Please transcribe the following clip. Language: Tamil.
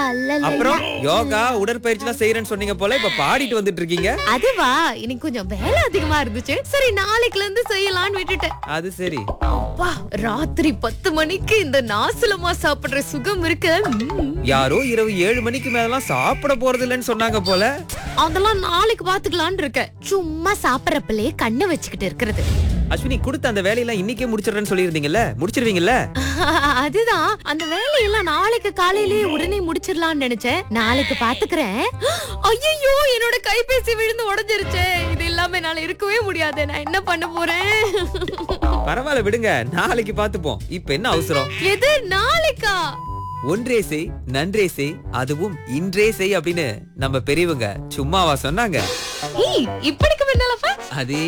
அப்புறம் யோகா உடற்பயிற்சி எல்லாம் செய்யறேன்னு சொன்னீங்க போல, இப்ப பாடிட்டு வந்துட்டு இருக்கீங்க. அதுவா, இன்னைக்கு கொஞ்சம் வேலை அதிகமா இருந்துச்சு. சரி நாளைக்குல இருந்து செய்யலாம்னு விட்டுட்டேன். அது சரி. அப்பா, ராத்திரி 10 மணிக்கு இந்த நாசலமா சாப்பிடுற சுகம் இருக்கு. யாரோ இரவு 7 மணிக்கு மேலாம் சாப்பிட போறது இல்லைன்னு சொன்னாங்க போல. அதெல்லாம் நாளைக்கு பாத்துக்கலாம்னு இருக்கேன். சும்மா சாப்பிடறப்பலே கண்ணு வச்சுக்கிட்டு இருக்கிறது. அஸ்வினி, கொடுத்த அந்த வேலையெல்லாம் இன்னைக்கே முடிச்சிடுறேன்னு சொல்லியிருந்தீங்கல்ல, முடிச்சிருவீங்கல்ல? அதுதான், அந்த வேலையெல்லாம் நாளைக்கு காலையிலேயே உடனே முடிச்சிடலாம்னு நினைச்சேன். நாளைக்கு பாத்துக்கிறேன். ஐயோ, என்னோட கைபேசி விழுந்து உடைஞ்சிருச்சே. இது இல்லாம என்னால இருக்கவே முடியாது. நான் என்ன பண்ண போறேன்? பரவாயில்ல விடுங்க, நாளைக்கு பாத்துப்போம். இப்ப என்ன அவசரம்? எது நாளைக்கா? ஒன்றே செய் நன்றே செய், அதுவும் இன்றே செய் அப்படின்னு நம்ம பெரியவங்க சும்மாவா சொன்னாங்க? இப்படிக்கு முன்னாலப்பா அதே